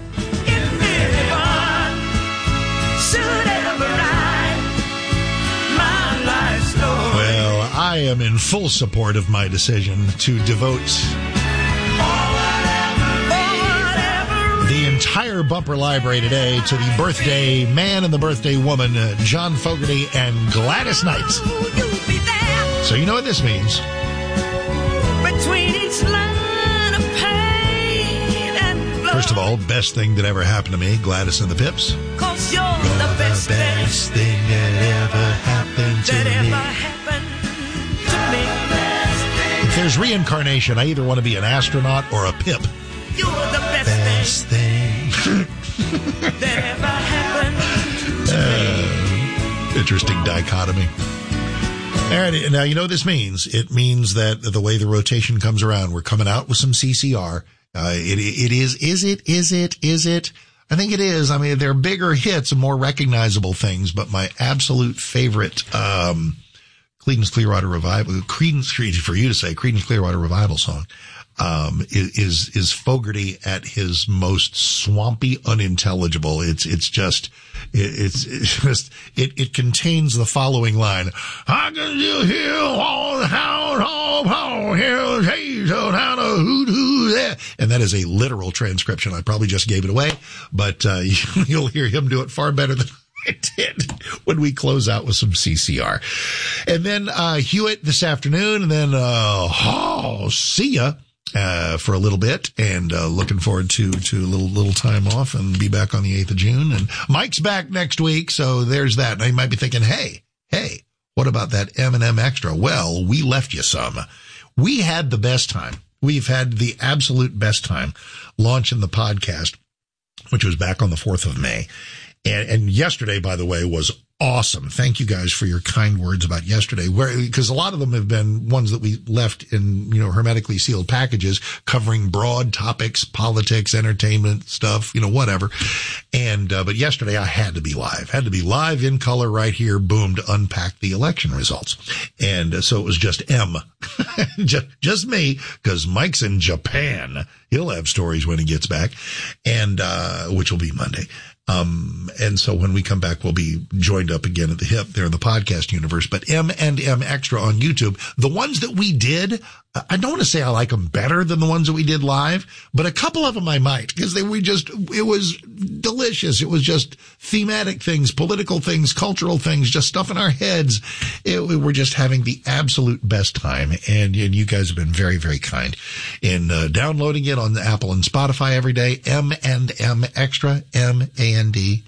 Well, I am in full support of my decision to devote the entire bumper library today to the birthday man and the birthday woman, uh, John Fogerty and Gladys Knight. So you know what this means. Between each line of pain and blood. First of all, best thing that ever happened to me, Gladys and the Pips. Cause you're the best, best thing that ever happened to that me. ever happened to me. If there's reincarnation, I either want to be an astronaut or a Pip. You're the best, Best thing. that ever happened to me. Uh, interesting dichotomy. All right, now you know what this means. It means that the way the rotation comes around, we're coming out with some C C R. Uh, it, it is, is it, is it, is it? I think it is. I mean, they're bigger hits and more recognizable things, but my absolute favorite, um, Creedence Clearwater Revival, Creedence, for you to say, Creedence Clearwater Revival song, um, is, is Fogerty at his most swampy, unintelligible. It's, it's just, it, it's, it's just, it, it contains the following line. I can still hear all the hound, all power, hear the taste of how to hoot hoot there. And that is a literal transcription. I probably just gave it away, but, uh, you'll hear him do it far better than I did when we close out with some C C R. And then, uh, Hewitt this afternoon, and then, uh, oh, see ya. Uh, for a little bit, and uh, looking forward to to a little little time off and be back on the eighth of June. And Mike's back next week, so there's that. Now you might be thinking, hey, hey, what about that M and M Extra? Well, we left you some. We had the best time. We've had the absolute best time launching the podcast, which was back on the fourth of May. And, and yesterday, by the way, was awesome. Thank you guys for your kind words about yesterday, where, because a lot of them have been ones that we left in, you know, hermetically sealed packages covering broad topics, politics, entertainment stuff, you know, whatever. And, uh, but yesterday I had to be live, had to be live in color right here, boom, to unpack the election results. And uh, so it was just M, just, just me, because Mike's in Japan. He'll have stories when he gets back, and, uh, which will be Monday. Um, and so when we come back, we'll be joined up again at the hip there in the podcast universe. But M and M Extra on YouTube, the ones that we did, I don't want to say I like them better than the ones that we did live, but a couple of them I might, because they we just, it was delicious. It was just thematic things, political things, cultural things, just stuff in our heads. It, we were just having the absolute best time. And, and you guys have been very, very kind in uh, downloading it on the Apple and Spotify every day. M and M Extra, M A N D.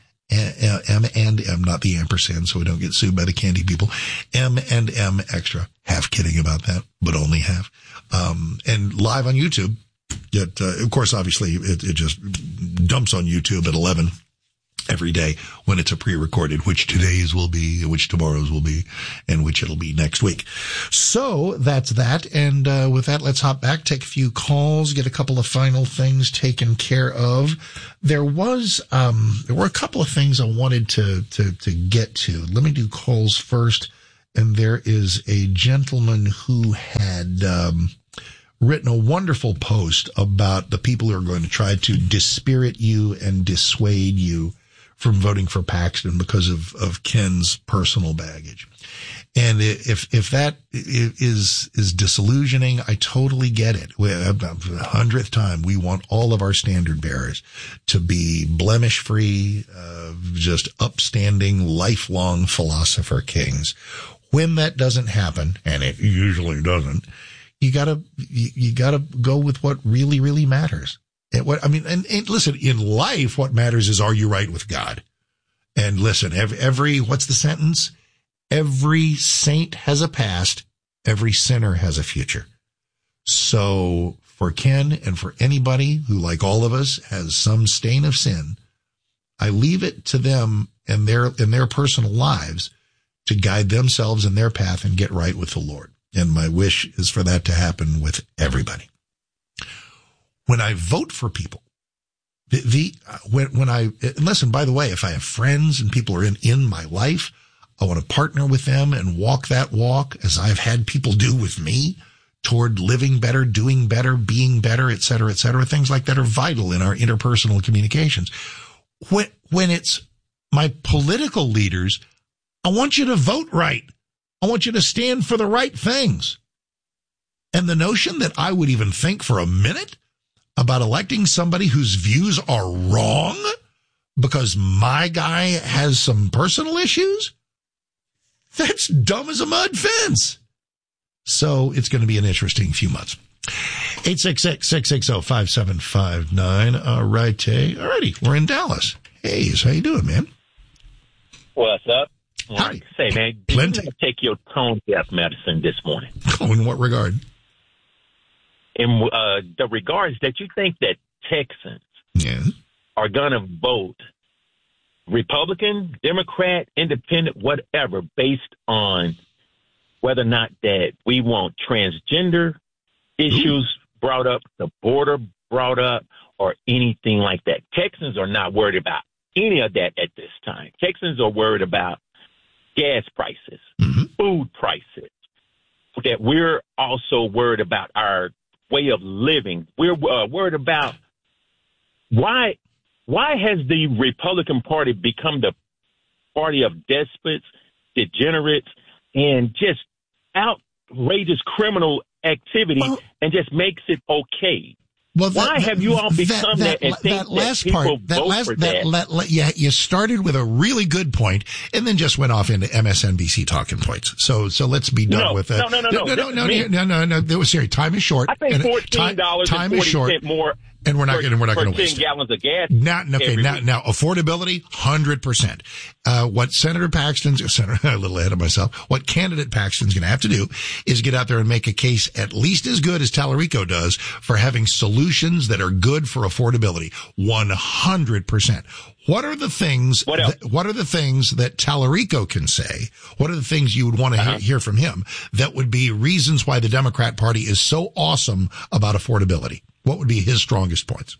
M and M, not the ampersand, so we don't get sued by the candy people. M and M Extra. Half kidding about that, but only half. Um, and live on YouTube. Yet, uh, of course, obviously, it, it just dumps on YouTube at eleven every day when it's a pre-recorded, which today's will be, which tomorrow's will be, and which it'll be next week. So that's that. And uh, with that, let's hop back, take a few calls, get a couple of final things taken care of. There was, um, there were a couple of things I wanted to, to, to get to. Let me do calls first. And there is a gentleman who had, um, written a wonderful post about the people who are going to try to dispirit you and dissuade you from voting for Paxton because of, of Ken's personal baggage. And if, if that is, is disillusioning, I totally get it. For the hundredth time, we want all of our standard bearers to be blemish free, uh, just upstanding, lifelong philosopher kings. When that doesn't happen, and it usually doesn't, you gotta, you, you gotta go with what really, really matters. And what, I mean, and, and listen, in life, what matters is, are you right with God? And listen, every, every, what's the sentence? Every saint has a past. Every sinner has a future. So for Ken and for anybody who, like all of us, has some stain of sin, I leave it to them and their, in their personal lives to guide themselves in their path and get right with the Lord. And my wish is for that to happen with everybody. When I vote for people, the, the when, when I, and listen, by the way, if I have friends and people are in, in my life, I want to partner with them and walk that walk as I've had people do with me toward living better, doing better, being better, et cetera, et cetera. Things like that are vital in our interpersonal communications. When, when it's my political leaders, I want you to vote right. I want you to stand for the right things. And the notion that I would even think for a minute about electing somebody whose views are wrong because my guy has some personal issues, that's dumb as a mud fence. So it's going to be an interesting few months. eight six six, six six zero, five seven five nine. All right. All righty. We're in Dallas. Hey, how you doing, man? What's up? Hi. Say, man, did Plenty. you take your tone deaf medicine this morning? Oh, in what regard? In uh, the regards that you think that Texans yeah. are going to vote Republican, Democrat, Independent, whatever, based on whether or not that we want transgender issues Ooh. brought up, the border brought up, or anything like that. Texans are not worried about any of that at this time. Texans are worried about gas prices, mm-hmm. food prices, that we're also worried about our way of living. We're uh, worried about why why has the Republican Party become the party of despots, degenerates, and just outrageous criminal activity, well, and just makes it okay. Well, that, why have you all become that, that, that and think that last that people part, that vote last, for that, that? that, that yeah, you started with a really good point and then just went off into M S N B C talking points. So, so let's be done no, with that. No, no, no, no, no, no, no, no, no, no, no, no, no, no. Seriously, time is short. I pay fourteen dollars and forty cents more And we're not for, going we're not for going to ten waste it. gallons of gas. Now, okay, every now, week. now affordability, one hundred percent. Uh, what Senator Paxton's, Senator, a little ahead of myself, what candidate Paxton's going to have to do is get out there and make a case at least as good as Tallarico does for having solutions that are good for affordability. one hundred percent. What are the things, What else? that, what are the things that Tallarico can say? What are the things you would want to Uh-huh. hear, hear from him that would be reasons why the Democrat Party is so awesome about affordability? What would be his strongest points?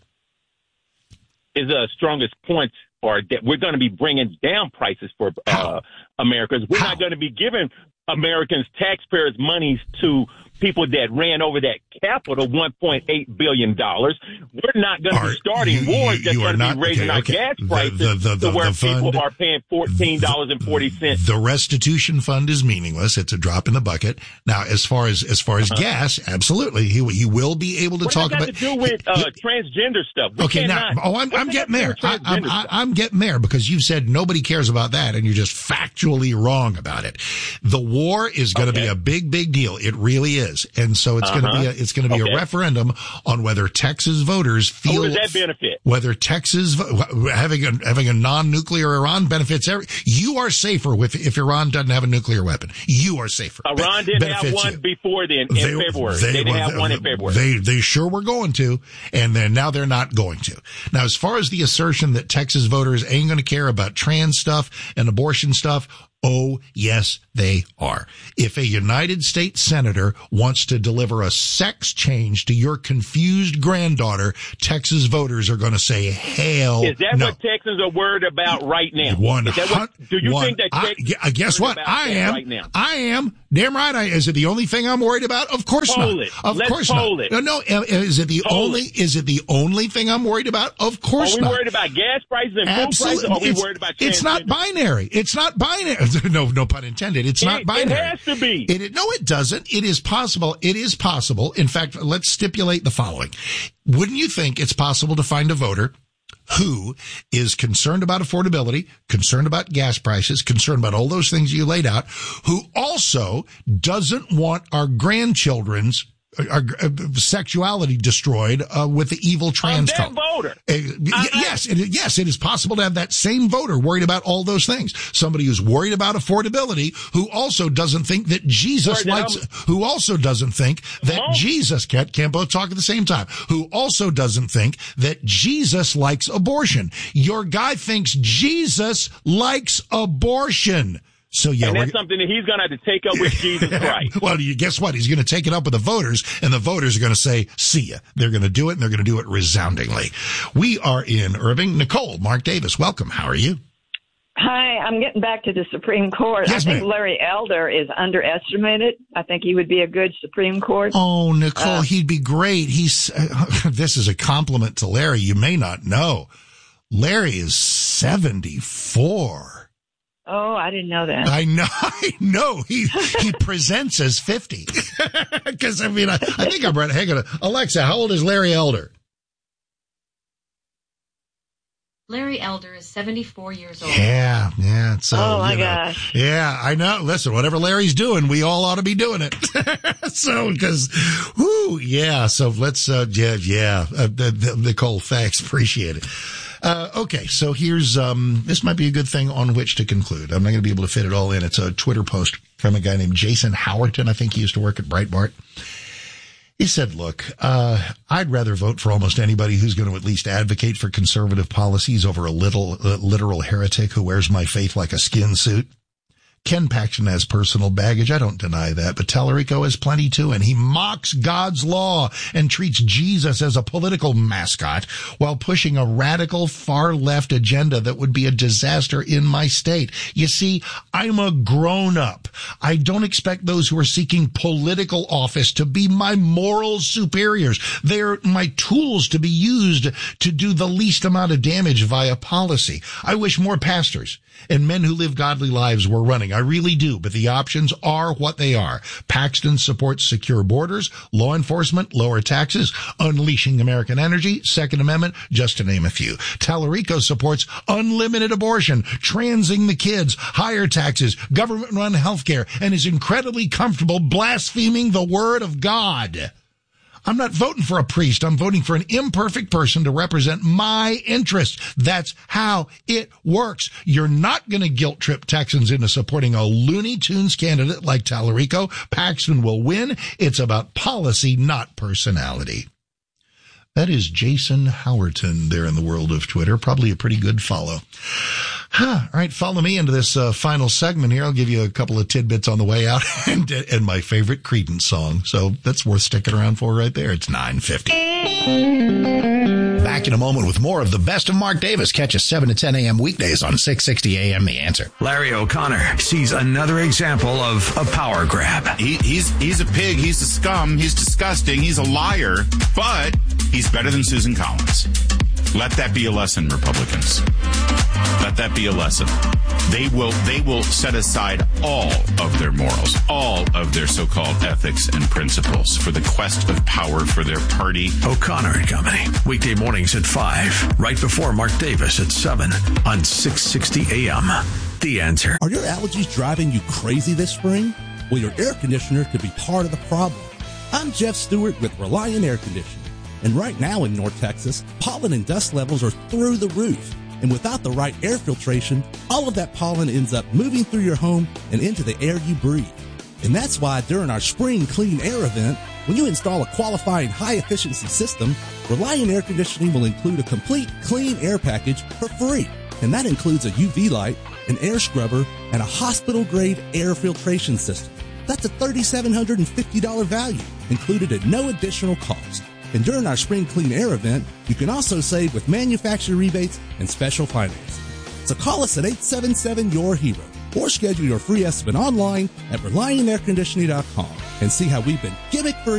His uh, strongest points are that we're going to be bringing down prices for uh, Americans. We're How? not going to be giving Americans, taxpayers, monies to people that ran over that capital, one point eight billion dollars. We're not going to be starting you- wars you- that's you are going to not- be raising okay, our okay. gas The- prices the- the- the- to where the fund- people are paying fourteen dollars and forty cents. The restitution fund is meaningless. It's a drop in the bucket. Now, as far as as far as Uh-huh. gas, absolutely, he he will be able to What talk does about. that got to do with uh, transgender stuff? We Okay, now, cannot- oh, I'm, what I'm does getting that there. do with I, I'm, transgender I, stuff? I'm getting there because you've said nobody cares about that and you're just factually wrong about it. The war is going to Okay. be a big, big deal. It really is. And so it's going to Uh-huh. be a, it's going to be Okay. a referendum on whether Texas voters feel Who does that benefit? whether Texas vo- having a, having a non-nuclear Iran benefits every, you are safer with if Iran doesn't have a nuclear weapon. You are safer. Iran Be- didn't have benefits one you. before then in They- February. they- They, didn't well, have one in February. They they sure were going to, and then now they're not going to. Now, as far as the assertion that Texas voters ain't going to care about trans stuff and abortion stuff, oh, yes, they are. If a United States senator wants to deliver a sex change to your confused granddaughter, Texas voters are going to say, hell Is that no. what Texans are worried about right now? One Is that what, do you one- think that I, Texans yeah, guess are what? worried about I that am. right now? I am. Damn right. I is it the only thing I'm worried about? Of course Poll not. it. Of Let's course poll not. it. No, no. uh, Is it the Poll only? Is it the only thing I'm worried about? Of course Are we not. worried about gas prices and food prices? Or are we It's- worried about It's not transgender? binary. It's not binary. No, no pun intended. It's not It- binary. It has to be. It, it- no, it doesn't. It is possible. It is possible. In fact, let's stipulate the following. Wouldn't you think it's possible to find a voter who is concerned about affordability, concerned about gas prices, concerned about all those things you laid out, who also doesn't want our grandchildren's our, uh, sexuality destroyed uh, with the evil trans that cult. voter. Uh, y- yes, it, yes, it is possible to have that same voter worried about all those things. Somebody who's worried about affordability, who also doesn't think that Jesus Worried that likes, I'm- who also doesn't think that Mo- Jesus can't, can't both talk at the same time, who also doesn't think that Jesus likes abortion. Your guy thinks Jesus likes abortion. So yeah, and we're, that's something that he's going to have to take up with Jesus Christ. well, you guess what? He's going to take it up with the voters, and the voters are going to say, see ya. They're going to do it, and they're going to do it resoundingly. We are in Irving. Nicole, Mark Davis, welcome. How are you? Hi, I'm getting back to the Supreme Court. Yes, I think ma'am. Larry Elder is underestimated. I think he would be a good Supreme Court. Oh, Nicole, Uh, he'd be great. He's, uh, this is a compliment to Larry. You may not know. Larry is seventy-four. Oh, I didn't know that. I know, I know. He he presents as fifty. Because I mean, I, I think I'm right. Hang on, Alexa, how old is Larry Elder? Larry Elder is seventy-four years old. Yeah, yeah. So, Oh, my you know, gosh. Yeah, I know. Listen, whatever Larry's doing, we all ought to be doing it. So, because, whoo, yeah. So let's, uh, yeah, yeah. Uh, the, the, Nicole, thanks, appreciate it. Uh, okay, so here's, um, this might be a good thing on which to conclude. I'm not going to be able to fit it all in. It's a Twitter post from a guy named Jason Howerton. I think he used to work at Breitbart. He said, look, uh, I'd rather vote for almost anybody who's going to at least advocate for conservative policies over a little, uh, literal heretic who wears my faith like a skin suit. Ken Paxton has personal baggage. I don't deny that, but Tallarico has plenty too, and he mocks God's law and treats Jesus as a political mascot while pushing a radical far left agenda that would be a disaster in my state. You see, I'm a grown up. I don't expect those who are seeking political office to be my moral superiors. They're my tools to be used to do the least amount of damage via policy. I wish more pastors and men who live godly lives were running. I really do, but the options are what they are. Paxton supports secure borders, law enforcement, lower taxes, unleashing American energy, Second Amendment, just to name a few. Tallarico supports unlimited abortion, transing the kids, higher taxes, government-run health care, and is incredibly comfortable blaspheming the word of God. I'm not voting for a priest. I'm voting for an imperfect person to represent my interests. That's how it works. You're not going to guilt trip Texans into supporting a Looney Tunes candidate like Tallarico. Paxton will win. It's about policy, not personality. That is Jason Howerton there in the world of Twitter. Probably a pretty good follow. Huh. All right, follow me into this uh, final segment here. I'll give you a couple of tidbits on the way out and, and my favorite Creedence song. So that's worth sticking around for right there. It's nine fifty. Back in a moment with more of the best of Mark Davis. Catch us seven to ten a.m. weekdays on six sixty A M. The Answer. Larry O'Connor sees another example of a power grab. He, he's he's a pig. He's a scum. He's disgusting. He's a liar. But he's better than Susan Collins. Let that be a lesson, Republicans. Let that be a lesson. They will they will set aside all of their morals, all of their so-called ethics and principles for the quest of power for their party. O'Connor and Company, weekday mornings at five, right before Mark Davis at seven on six sixty A M. The Answer. Are your allergies driving you crazy this spring? Well, your air conditioner could be part of the problem. I'm Jeff Stewart with Reliant Air Conditioning. And right now in North Texas, pollen and dust levels are through the roof. And without the right air filtration, all of that pollen ends up moving through your home and into the air you breathe. And that's why during our Spring Clean Air event, when you install a qualifying high-efficiency system, Reliant Air Conditioning will include a complete clean air package for free. And that includes a U V light, an air scrubber, and a hospital-grade air filtration system. That's a three thousand seven hundred fifty dollars value, included at no additional cost. And during our Spring Clean Air event, you can also save with manufacturer rebates and special financing. So call us at eight seven seven, Y O U R HERO or schedule your free estimate online at reliant air conditioning dot com and see how we've been gimmick-free